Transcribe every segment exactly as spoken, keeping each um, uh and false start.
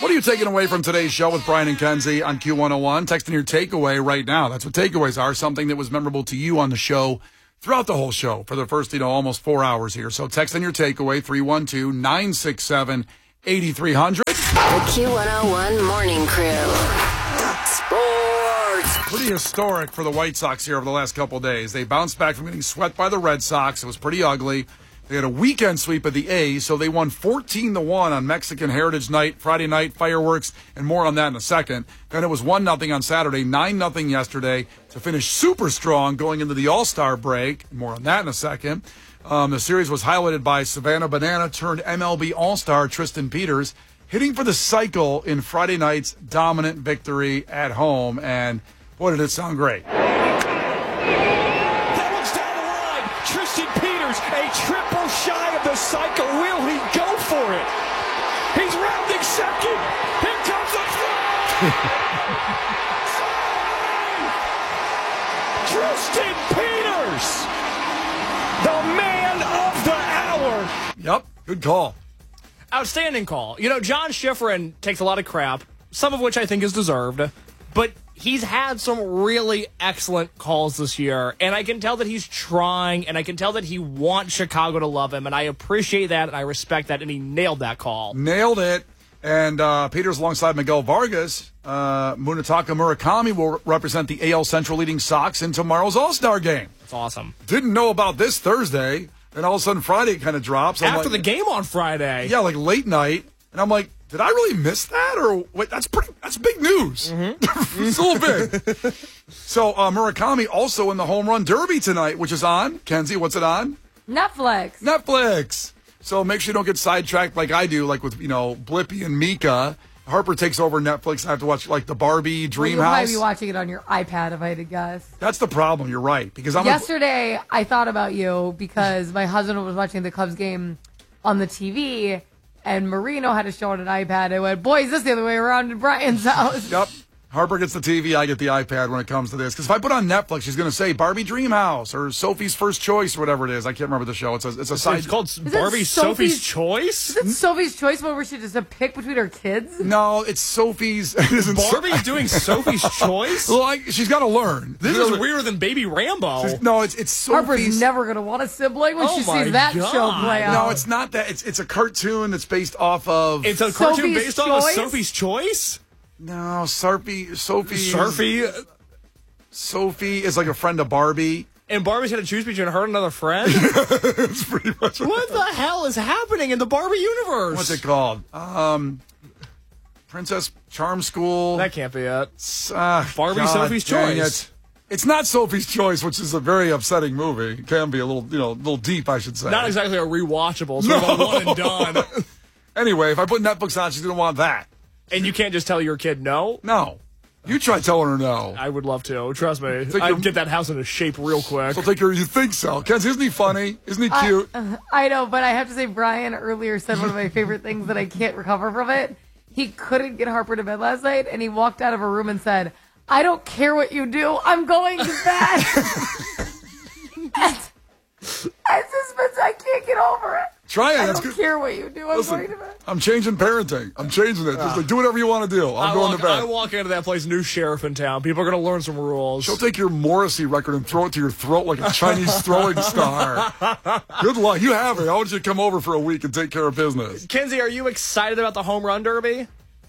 What are you taking away from today's show with Brian and Kenzie on Q one oh one? Texting your takeaway right now. That's what takeaways are, something that was memorable to you on the show throughout the whole show for the first, you know, almost four hours here. So text in your takeaway, three one two, nine six seven, eight three zero zero. The Q one oh one Morning Crew. Sports. Pretty historic for the White Sox here over the last couple of days. They bounced back from getting swept by the Red Sox. It was pretty ugly. They had a weekend sweep of the A's, so they won fourteen to one on Mexican Heritage Night, Friday night, fireworks, and more on that in a second. Then it was one nothing on Saturday, nine nothing yesterday to finish super strong going into the All-Star break. More on that in a second. Um, the series was highlighted by Savannah Banana turned M L B All-Star Tristan Peters hitting for the cycle in Friday night's dominant victory at home. And boy, did it sound great. That one's down the line. Tristan Peters, a triple shy of the cycle. Will he go for it? He's rounding second. Here comes the throw. Tristan Peters, the man of the hour. Yep, good call. Outstanding call. You know, John Schifrin takes a lot of crap, some of which I think is deserved, but he's had some really excellent calls this year, and I can tell that he's trying, and I can tell that he wants Chicago to love him, and I appreciate that, and I respect that, and he nailed that call. Nailed it. And uh, Peters alongside Miguel Vargas, uh, Munetaka Murakami will represent the A L Central leading Sox in tomorrow's All-Star game. That's awesome. Didn't know about this Thursday. And all of a sudden, Friday kind of drops. I'm After like, the game on Friday. Yeah, like late night. And I'm like, did I really miss that? Or wait, that's pretty, that's big news. Mm-hmm. It's a little big. So uh, Murakami also in the Home Run Derby tonight, which is on. Kenzie, what's it on? Netflix. Netflix. So make sure you don't get sidetracked like I do, like with, you know, Blippi and Mika. Harper takes over Netflix. I have to watch, like, the Barbie Dream well, you'll House. probably be watching it on your iPad, if I had to guess. That's the problem. You're right. Because I'm Yesterday, a... I thought about you because my husband was watching the Cubs game on the T V, and Marino had to show on an iPad. I went, boy, is this the other way around in Brian's house? Yep. Harper gets the T V, I get the iPad when it comes to this. Because if I put on Netflix, she's going to say Barbie Dream House or Sophie's First Choice or whatever it is. I can't remember the show. It's a, it's a side. It's called Is Barbie Sophie's- Sophie's Choice? Is it Sophie's Choice where she just a pick between her kids? No, it's Sophie's. It isn't Barbie's So- doing Sophie's Choice? Well, I, she's got to learn. This is weirder than Baby Rambo. She's- No, it's it's Sophie's. Harper's never going to want a sibling when Oh she my sees that God. show play out. No, it's not that. It's it's a cartoon that's based off of. It's a cartoon Sophie's based on Choice? Sophie's Choice? no, Sophie. Sophie. Surfy. Sophie is like a friend of Barbie. And Barbie's going to choose between her and another friend? It's pretty much. What the hell is happening in the Barbie universe? What's it called? Um, Princess Charm School. That can't be it. Uh, Barbie God Sophie's dang Choice. It. It's not Sophie's Choice, which is a very upsetting movie. It can be a little, you know, a little deep, I should say. Not exactly a rewatchable, sort of a one and done. Anyway, if I put Netflix on, she's going to want that. And you can't just tell your kid no? No. You try telling her no. I would love to. Trust me. Think I'd you're- get that house into shape real quick. So take her, you think so. Kenzie, isn't he funny? Isn't he cute? I, I know, but I have to say, Brian earlier said one of my favorite things that I can't recover from it. He couldn't get Harper to bed last night, and he walked out of a room and said, I don't care what you do. I'm going to bed. and, I just, I can't get over it. Try it. I That's don't good. care what you do. I'm Listen, going to bed. I'm changing parenting. I'm changing it. Just like, do whatever you want to do. I'm I going walk, to bed. I walk into that place, new sheriff in town. People are going to learn some rules. She'll take your Morrissey record and throw it to your throat like a Chinese throwing star. Good luck. You have it. I want you to come over for a week and take care of business. Kenzie, are you excited about the home run derby?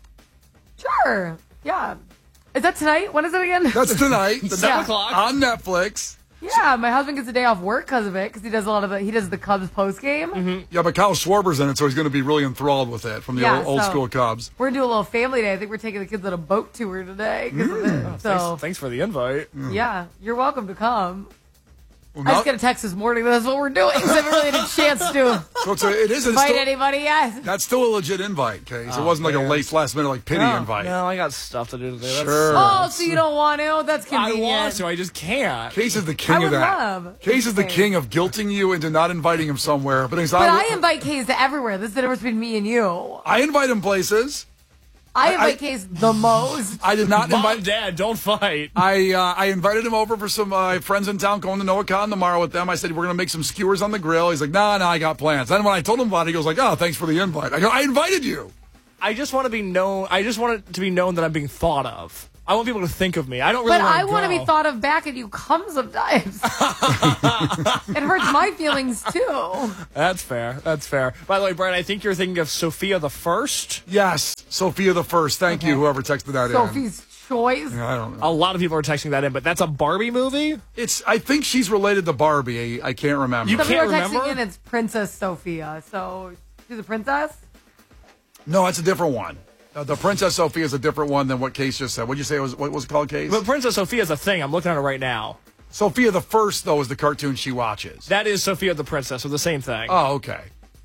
Sure. Yeah. Is that tonight? When is it again? That's tonight. The Seven Yeah. o'clock. on Netflix. Yeah, my husband gets a day off work because of it, because he does a lot of the, he does the Cubs post game. Mm-hmm. Yeah, but Kyle Schwarber's in it, so he's going to be really enthralled with it from the Yeah, old, old so- school Cubs. We're gonna do a little family day. I think we're taking the kids on a boat tour today. 'Cause of it. So Thanks, thanks for the invite. yeah, you're welcome to come. Well, I just not- got a text this morning. That's what we're doing. 'Cause I haven't really had a chance to so it's a, it is. It's invite still, anybody yet. that's still a legit invite, Case. It Oh, wasn't like a man. late last minute like pity No. invite. No, I got stuff to do today. That's, Sure. Oh, so you don't want to? That's I convenient. want to, I just can't. Case is the king I of would that. love. Case is the Okay. king of guilting you into not inviting him somewhere. But, he's But not, I invite Case to everywhere. This is the difference between me and you. I invite him places. I I- invite I- Case the most. I did not Mom, invite. Dad, don't fight. I uh, I invited him over for some uh, friends in town going to NoahCon tomorrow with them. I said, we're going to make some skewers on the grill. He's like, nah, nah, I got plans. Then when I told him about it, he goes like, oh, thanks for the invite. I go, I invited you. I just want to be known. I just want it to be known that I'm being thought of. I want people to think of me. I don't really But want I want to be thought of back, and you come sometimes. It hurts my feelings too. That's fair. That's fair. By the way, Brian, I think you're thinking of Sophia the First. Yes, Sophia the First. Thank Okay. you, whoever texted that in. Sophie's Choice. I don't know. A lot of people are texting that in, but that's a Barbie movie? It's. I think she's related to Barbie. I, I can't remember. You Some can't people are texting remember? in. It's Princess Sophia. So she's a princess. No, it's a different one. Uh, the Princess Sophia is a different one than what Case just said. What'd you say it was? What was it called, Case? But Princess Sophia is a thing. I'm looking at it right now. Sophia the First, though, is the cartoon she watches. That is Sophia the Princess, so the same thing. Oh, okay.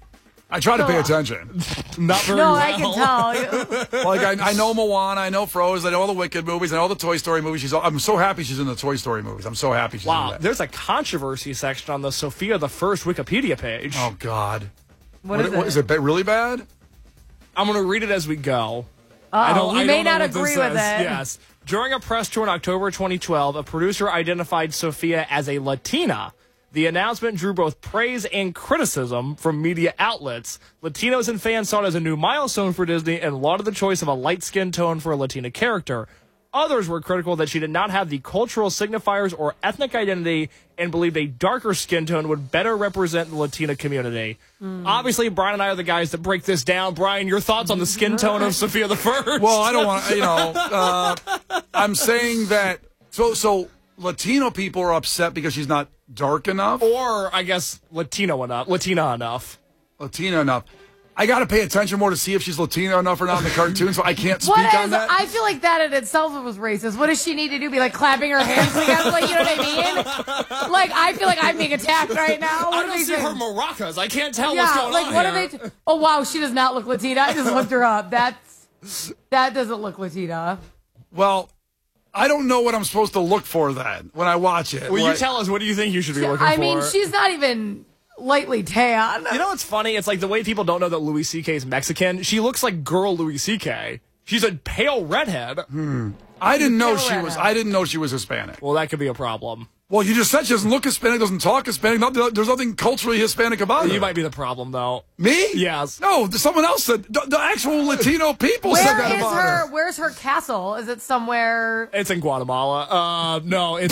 I try to pay No. attention. Not very No, well. I can tell. Like I, I know Moana, I know Frozen, I know all the Wicked movies, I know all the Toy Story movies. She's. I'm so happy she's in the Toy Story movies. I'm so happy she's in Wow, that. there's a controversy section on the Sophia the First Wikipedia page. Oh God. What is what, it? Is it ba- really bad? I'm going to read it as we go. Oh, we I may don't know not what this agree with says. it. Yes. During a press tour in October twenty twelve, a producer identified Sophia as a Latina. The announcement drew both praise and criticism from media outlets. Latinos and fans saw it as a new milestone for Disney and lauded the choice of a light skin tone for a Latina character. Others were critical that she did not have the cultural signifiers or ethnic identity and believed a darker skin tone would better represent the Latina community. Mm. Obviously, Brian and I are the guys that break this down. Brian, your thoughts on the skin tone of Sophia the First? Well, I don't want to. You know, uh, I'm saying that. So, so Latino people are upset because she's not dark enough, Or, I guess, Latino enough. Latina enough. Latina enough. I got to pay attention more to see if she's Latino enough or not in the cartoon, so I can't speak What on is? that. I feel like that in itself was racist. What does she need to do? Be like clapping her hands together? Like, you know what I mean? Like, I feel like I'm being attacked right now. What I are don't they see her saying? maracas. I can't tell Yeah, what's going like on what here. are they? Oh wow, she does not look Latina. I just looked her up. That's that doesn't look Latina. Well, I don't know what I'm supposed to look for then when I watch it. Will you Like- tell us, what do you think you should be looking I for? mean, she's not even lightly tan. You know what's funny? It's like the way people don't know that Louis C K is Mexican. She looks like girl Louis C K. She's a pale redhead. I didn't know she Carolina. was. I didn't know she was Hispanic. Well, that could be a problem. Well, you just said she doesn't look Hispanic, doesn't talk Hispanic. Not, there's nothing culturally Hispanic about her. You might be the problem, though. Me? Yes. No, someone else said. The, the actual Latino people said Where that is about her? her. Where's her castle? Is it somewhere? It's in Guatemala. Uh, no, it's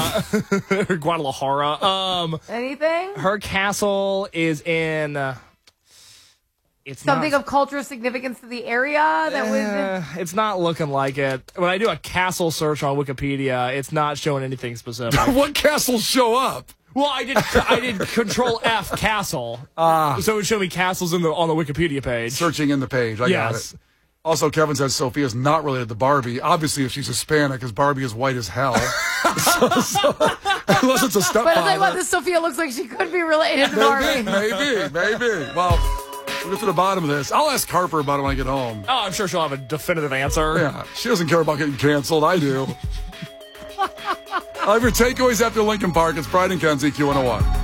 uh, Guadalajara. Um, Anything? her castle is in. Uh, it's Something not, of cultural significance to the area that would. Uh, it's not looking like it. When I do a castle search on Wikipedia, it's not showing anything specific. What castles show up? Well, I did I did Control F castle, uh, so it would show me castles in the on the Wikipedia page. Searching in the page. I got Yes. it. Also, Kevin says Sophia's not related to Barbie. Obviously, if she's Hispanic, because Barbie is white as hell. so, so, unless it's a But I'll tell you what, stepfather. this Sophia looks like she could be related to Barbie. Maybe, maybe. Well, we'll get to the bottom of this. I'll ask Harper about it when I get home. Oh, I'm sure she'll have a definitive answer. Yeah, she doesn't care about getting canceled. I do. I have your takeaways after Lincoln Park. It's Brian and Kenzie, Q one oh one.